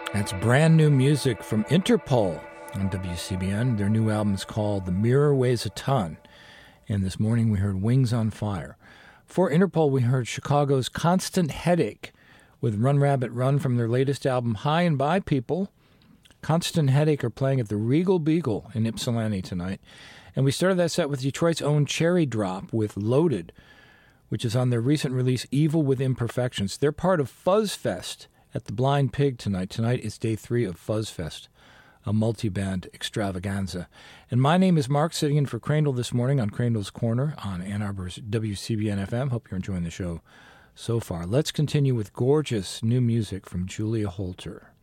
That's brand new music from Interpol on WCBN. Their new album is called The Mirror Weighs a Ton. And this morning we heard Wings on Fire. For Interpol, we heard Chicago's Constant Headache with Run Rabbit Run from their latest album, High and By People. Constant Headache are playing at the Regal Beagle in Ypsilanti tonight. And we started that set with Detroit's own Cherry Drop with Loaded, which is on their recent release, Evil with Imperfections. They're part of Fuzzfest at the Blind Pig tonight. Tonight is day 3 of Fuzzfest, a multi-band extravaganza. And my name is Mark, sitting in for Crandall this morning on Crandall's Corner on Ann Arbor's WCBN-FM. Hope you're enjoying the show so far. Let's continue with gorgeous new music from Julia Holter.